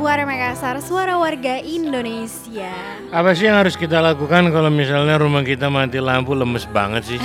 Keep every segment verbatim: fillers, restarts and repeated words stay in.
Suara Makassar, suara warga Indonesia. Apa sih yang harus kita lakukan kalau misalnya rumah kita mati lampu, lemes banget sih?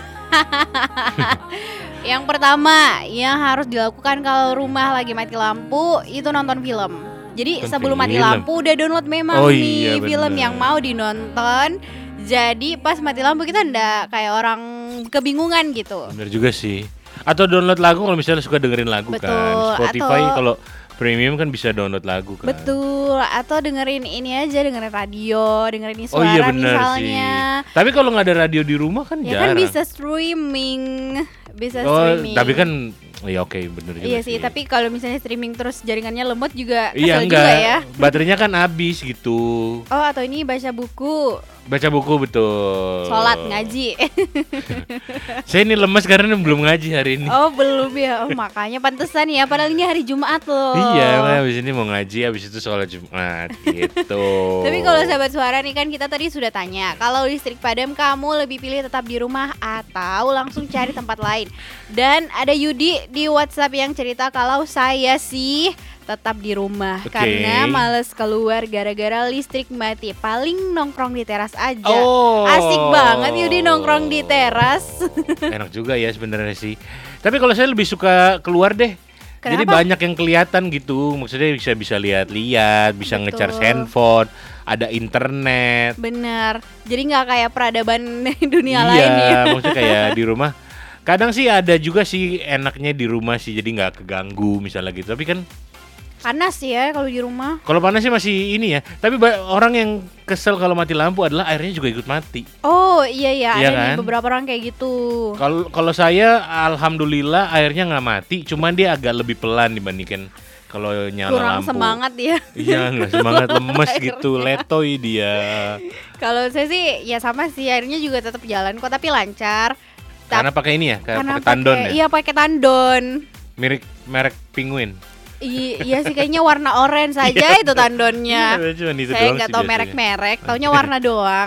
Yang pertama yang harus dilakukan kalau rumah lagi mati lampu itu nonton film. Jadi Nonton sebelum mati film. lampu udah download memang Oh nih iya, film bener. yang mau dinonton. Jadi pas mati lampu kita ndak kayak orang kebingungan gitu. Bener juga sih. Atau download lagu kalau misalnya suka dengerin lagu. Betul, kan Spotify atau- kalau premium kan bisa download lagu kan. Betul, atau dengerin ini aja, dengerin radio, dengerin ini Oh suara iya bener misalnya. sih. Tapi kalau nggak ada radio di rumah kan Ya kan jarang. bisa streaming, bisa Oh, streaming. tapi kan ya oke bener juga Iya sih, tapi kalau misalnya streaming terus jaringannya lemot juga iya kesel enggak. juga ya. Baterainya kan habis gitu. Oh, atau ini baca buku, Baca buku betul. sholat, ngaji. Saya ini lemes karena belum ngaji hari ini. Oh, belum ya. Oh, makanya pantesan ya, padahal ini hari Jumat loh. Iya, makanya habis ini mau ngaji, habis itu sholat Jumat gitu. Tapi kalau sahabat suara nih kan kita tadi sudah tanya, kalau listrik padam kamu lebih pilih tetap di rumah atau langsung cari tempat lain. Dan ada Yudi di WhatsApp yang cerita kalau saya sih tetap di rumah Oke. karena males keluar gara-gara listrik mati. Paling nongkrong di teras aja. Oh. Asik banget Yudi nongkrong di teras. Enak juga ya sebenarnya sih. Tapi kalau saya lebih suka keluar deh. Jadi Kenapa? banyak yang kelihatan gitu. Maksudnya bisa bisa lihat-lihat, bisa Betul. nge-charge handphone, ada internet. Bener. Jadi nggak kayak peradaban dunia iya, lain ya. maksudnya kayak di rumah. Kadang sih ada juga sih enaknya di rumah sih, jadi nggak keganggu misalnya gitu. Tapi kan Panas ya kalau di rumah. kalau panas sih masih ini ya. Tapi ba- orang yang kesel kalau mati lampu adalah airnya juga ikut mati. Oh iya ya, Iya ada nih kan? beberapa orang kayak gitu. Kalau kalau saya alhamdulillah airnya nggak mati, cuman dia agak lebih pelan dibandingkan kalau nyala Kurang lampu. semangat ya. Iya nggak semangat, lemes Airnya. gitu, letoy dia. Kalau saya sih ya sama sih, airnya juga tetap jalan kok tapi lancar. Karena pakai ini ya, kayak Karena pakai tandon pakai- ya. Iya pakai tandon. Mirip merek penguin. I- iya sih kayaknya warna orange saja itu tandonnya. Iya, cuman itu Saya doang nggak sih tahu biasanya. merek-merek, taunya warna doang.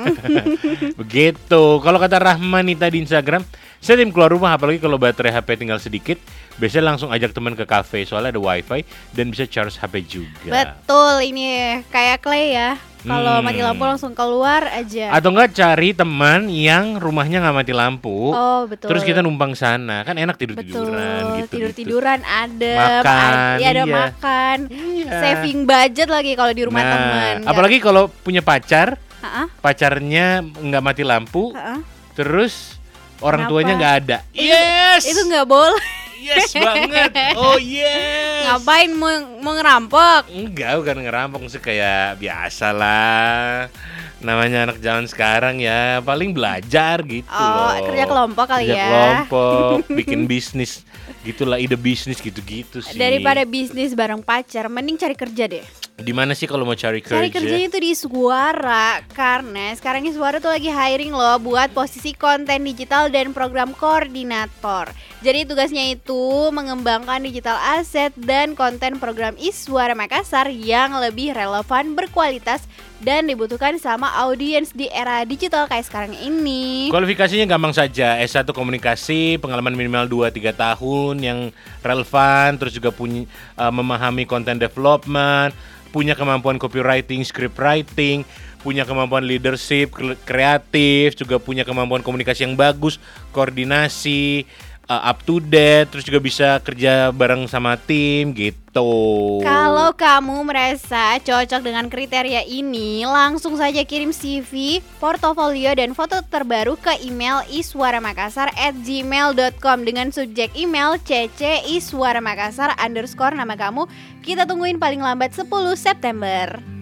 Begitu. Kalau kata Rahmanita di Instagram, saya tim keluar rumah apalagi kalau baterai H P tinggal sedikit, biasanya langsung ajak teman ke kafe soalnya ada wifi dan bisa charge H P juga. Betul, ini kayak Clay ya. Kalau Hmm. mati lampu langsung keluar aja. Atau enggak cari teman yang rumahnya nggak mati lampu. Oh betul. Terus kita numpang sana, kan enak Betul, tidur-tiduran gitu. tidur-tiduran adem, Makan, ad- iya, ada iya. makan, Iya. saving budget lagi kalau di rumah Nah, teman. Nggak- apalagi kalau punya pacar, Ha-ha, pacarnya nggak mati lampu, ha-ha. terus orang Kenapa? tuanya nggak ada. Itu- Yes, Itu nggak boleh. yes banget. Oh yes. Ngapain mau, mau ngerampok? Enggak, bukan ngerampok sih, kayak biasa lah. Namanya anak zaman sekarang ya, paling belajar gitu Oh, loh. kerja kelompok kali Kerja ya. kelompok, bikin bisnis gitulah, ide bisnis gitu-gitu sih. Daripada bisnis bareng pacar, mending cari kerja deh. Di mana sih kalau mau cari kerja? Cari kerjanya tuh di Suara, karena sekarang ini Suara tuh lagi hiring loh buat posisi konten digital dan program koordinator. Jadi tugasnya itu mengembangkan digital asset dan konten program Iswara Makassar yang lebih relevan, berkualitas, dan dibutuhkan sama audiens di era digital kayak sekarang ini. Kualifikasinya gampang saja, S satu komunikasi, pengalaman minimal dua tiga tahun yang relevan, terus juga punya uh, memahami content development, punya kemampuan copywriting, script writing, punya kemampuan leadership, kre- kreatif, juga punya kemampuan komunikasi yang bagus, koordinasi, uh, up to date, terus juga bisa kerja bareng sama tim gitu. Kalau kamu merasa cocok dengan kriteria ini, langsung saja kirim C V, portofolio, dan foto terbaru ke email iswaramakassar at gmail dot com dengan subjek email cc iswaramakassar underscore nama kamu. Kita tungguin paling lambat sepuluh September.